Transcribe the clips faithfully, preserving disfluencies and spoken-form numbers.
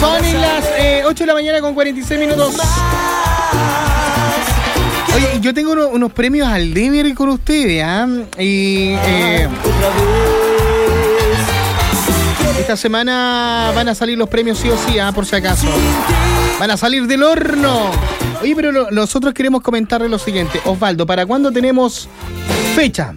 Son las eh, ocho de la mañana con cuarenta y seis minutos. Oye, yo tengo unos, unos premios al deber con ustedes, ¿ah? ¿eh? Y eh, esta semana van a salir los premios sí o sí, ¿ah? Por si acaso. Van a salir del horno. Oye, pero lo, nosotros queremos comentarle lo siguiente. Osvaldo, ¿para cuándo tenemos fecha?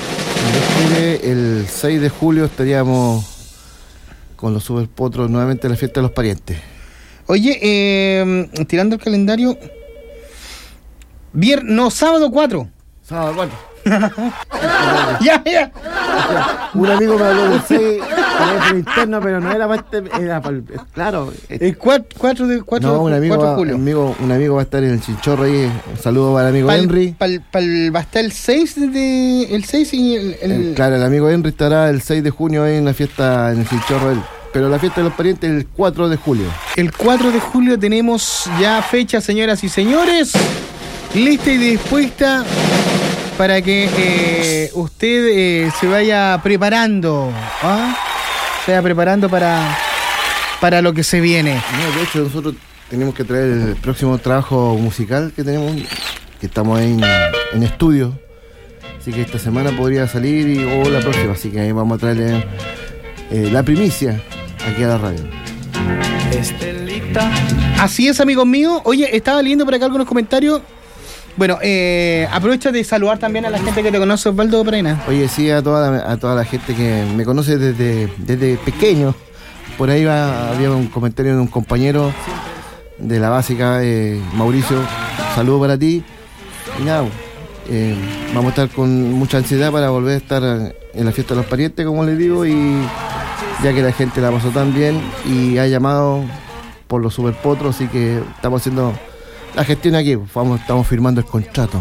El seis de julio estaríamos con los Superpotros nuevamente en la fiesta de los parientes. Oye, eh, tirando el calendario... Viernes, no, sábado cuatro. Sábado cuatro. Ya, ya. Un amigo me habló del seis, teléfono interno, pero no era para este, era para el, claro. El cuatro de julio. No, un amigo, va, un amigo, un amigo va a estar en el Chinchorro ahí. Un saludo para el amigo pal, Henry. Pal, pal, va a estar el seis de, el seis y el, el... el claro, el amigo Henry estará el seis de junio ahí en la fiesta en el Chinchorro él. Pero la fiesta de los parientes el cuatro de julio. El cuatro de julio tenemos ya fecha, señoras y señores. Lista y dispuesta para que eh, usted eh, se vaya preparando, ¿ah? Se vaya preparando para, para lo que se viene. No, de hecho, nosotros tenemos que traer el próximo trabajo musical que tenemos, que estamos ahí en, en estudio. Así que esta semana podría salir y, o la próxima. Así que ahí vamos a traerle eh, la primicia aquí a la radio. Estelita. Así es, amigos míos. Oye, estaba leyendo por acá algunos comentarios. Bueno, eh, aprovecha de saludar también a la gente que te conoce, Osvaldo Praina. Oye, sí, a toda la, a toda la gente que me conoce desde, desde pequeño. Por ahí va, había un comentario de un compañero de la básica, eh, Mauricio. Saludo para ti. Y nada, eh, vamos a estar con mucha ansiedad para volver a estar en la fiesta de los parientes, como les digo, y ya que la gente la pasó tan bien y ha llamado por los Superpotros, así que estamos haciendo la gestión aquí, vamos, estamos firmando el contrato.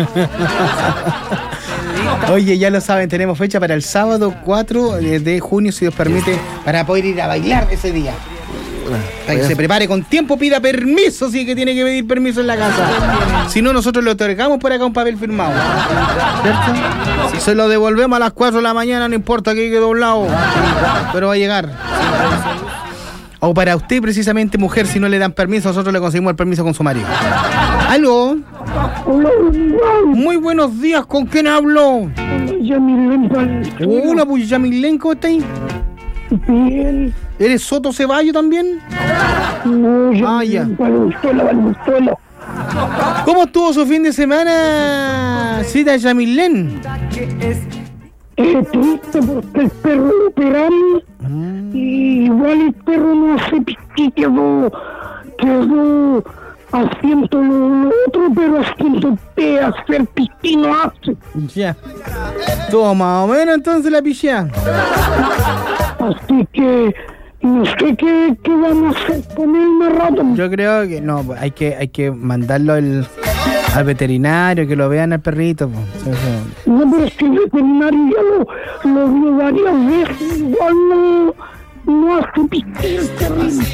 Oye, ya lo saben, tenemos fecha para el sábado cuatro de junio, si Dios permite, para poder ir a bailar ese día. Para que se prepare con tiempo, pida permiso, si es que tiene que pedir permiso en la casa. Si no, nosotros le otorgamos por acá un papel firmado, ¿cierto? Si se lo devolvemos a las cuatro de la mañana, no importa que quede doblado, pero va a llegar. O para usted, precisamente, mujer, si no le dan permiso, nosotros le conseguimos el permiso con su marido. ¿Aló? Muy buenos días, ¿con quién hablo? Hola, pues Yamilén, ¿cómo está ahí? Bien. ¿Eres Soto Ceballo también? No, yo ah, ya. Valenzuela, Valenzuela. ¿Cómo estuvo su fin de semana, Cita Yamilén? Es triste porque el perro lo operaron mm. y igual el perro no hace pipí, quedó, quedó haciendo lo, lo otro, pero haciendo de hacer pipí no hace. Ya. Todo más o menos entonces la pichea. Así que no sé qué, qué vamos a hacer con él más rato. Yo creo que no, hay que, hay que mandarlo el... al veterinario, que lo vean al perrito. Pues. No, pero es que el veterinario ya lo, lo vio varias veces, igual no, no hace pipí el perrito.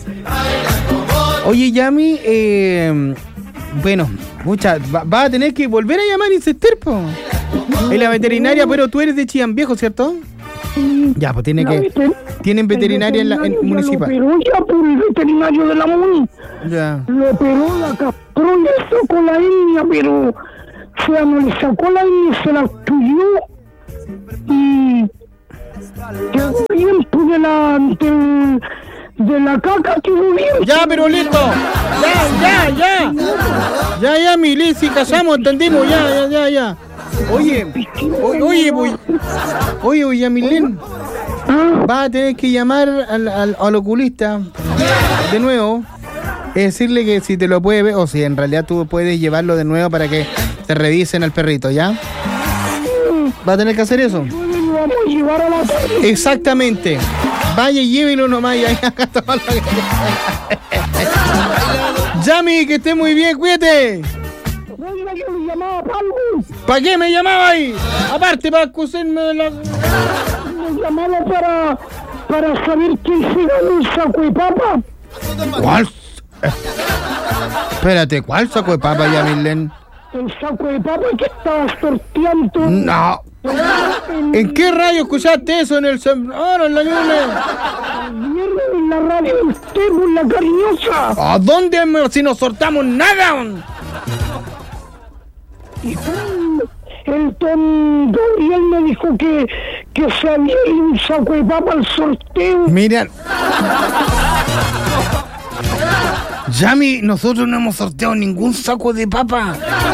Oye, Yami, eh, bueno, mucha, va, va a tener que volver a llamar Incester, po. En la veterinaria, pero tú eres de Chillán Viejo, ¿cierto? Sí. Ya, pues tiene que, veter- tienen veterinaria en la en municipal. Pero ya por el veterinario de la Muni. Ya. Lo operó, la castró y le sacó la hernia, pero o sea, no le sacó la hernia, se la estudió y quedó bien, pues de la del, de la caca quedó bien. Ya, pero listo. Ya, ya, ya. Ya, ya, mi Liz, si casamos, entendimos, ya, ya, ya, ya. Oye, oye, oye, voy. Oye, oye, Yamilén. Va a tener que llamar al, al, al oculista de nuevo. Es decirle que si te lo puede ver, o si en realidad tú puedes llevarlo de nuevo para que te revisen al perrito, ¿ya? Va a tener que hacer eso. Vamos a llevar a la tarde. Exactamente. Vaya y llévelo nomás y ahí acá está. Yami, que esté muy bien, cuídate. ¿Para qué me llamaba ahí? Aparte, para acusarme de la... Me llamaba para, para saber quién se ganó el saco de papa. ¿Cuál? Espérate, ¿cuál saco de papa, Yamilén? El saco de papa que estabas sorteando. No, ¿En qué radio escuchaste eso? ¿En el sembrador, en la Ñuble? Viernes en la radio del Termo, en la Cariñosa. ¿A dónde me- si no sortamos nada? Y el don Gabriel me dijo que, que se había ido un saco de papa al sorteo. Mira. Yami, nosotros no hemos sorteado ningún saco de papa.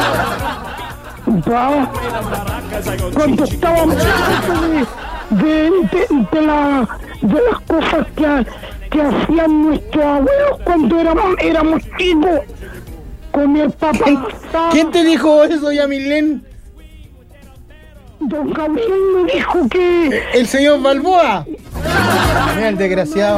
Pa, cuando estábamos hablando de, de, de, de, la, de las cosas que, que hacían nuestros abuelos cuando éramos, éramos chicos, comer papa asada. ¿Quién te dijo eso, Yamilén? Don Gabriel me dijo que... El señor Balboa. Mira el desgraciado.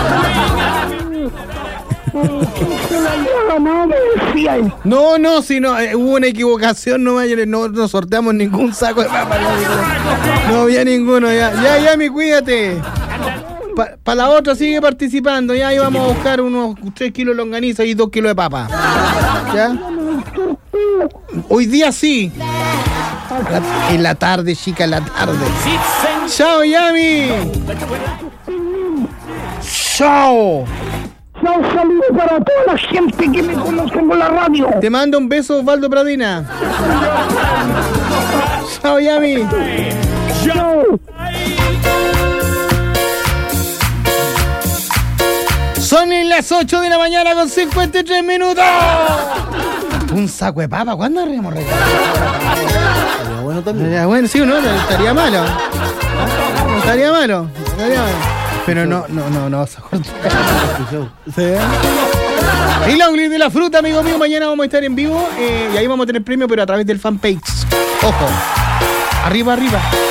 Se la había ganado, me decía él. No, no, si no, eh, hubo una equivocación, no, vaya, no, no sorteamos ningún saco de papa. No, no había ninguno, ya, ya, Yami, cuídate. Para pa la otra sigue participando, ya íbamos a buscar unos tres kilos de longaniza y dos kilos de papa. ¿Ya? Hoy día sí. La- en la tarde, chica, en la tarde. Chao, Yami. Chao. Un saludo para toda la gente que me conoce por la radio. Te mando un beso, Osvaldo Pradina. Chao, Yami. Chao. Son las ocho de la mañana con cincuenta y tres minutos. Un saco de papa, ¿cuándo haremos regalo? Estaría bueno también. Estaría bueno, sí o no, no estaría malo. ¿Ah? No estaría malo, no estaría malo. Pero no, no, no, no vas a cortar. ¿Sí? Y Longly de la fruta, amigo mío, mañana vamos a estar en vivo eh, y ahí vamos a tener premio, pero a través del fanpage. Ojo, arriba, arriba.